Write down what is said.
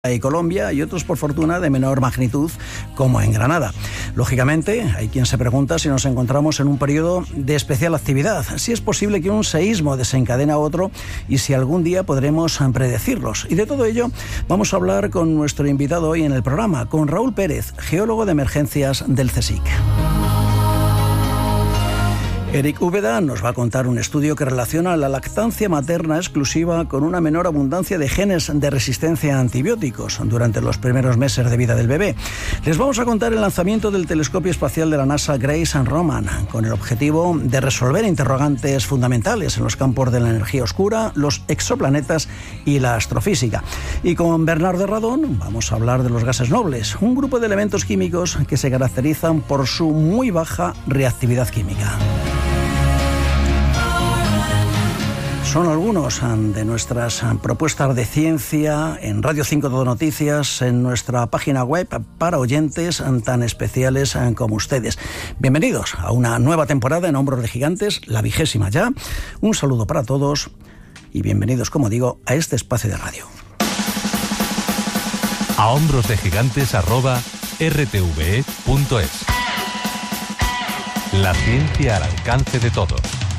y Colombia, y otros por fortuna de menor magnitud, como en Granada. Lógicamente, hay quien se pregunta si nos encontramos en un periodo de especial actividad, si es posible que un seísmo desencadene a otro y si algún día podremos predecirlos. Y de todo ello vamos a hablar con nuestro invitado hoy en el programa, con Raúl Pérez, geólogo de emergencias del CSIC. Eric Úbeda nos va a contar un estudio que relaciona la lactancia materna exclusiva con una menor abundancia de genes de resistencia a antibióticos durante los primeros meses de vida del bebé. Les vamos a contar el lanzamiento del telescopio espacial de la NASA Grace Roman, con el objetivo de resolver interrogantes fundamentales en los campos de la energía oscura, los exoplanetas y la astrofísica. Y con Bernardo Radón vamos a hablar de los gases nobles, un grupo de elementos químicos que se caracterizan por su muy baja reactividad química. Son algunos de nuestras propuestas de ciencia en Radio 5 Todo Noticias, en nuestra página web para oyentes tan especiales como ustedes. Bienvenidos a una nueva temporada en Hombros de Gigantes, la 20ª ya. Un saludo para todos y bienvenidos, como digo, a este espacio de radio. A hombrosdegigantes@rtve.es. La ciencia al alcance de todos.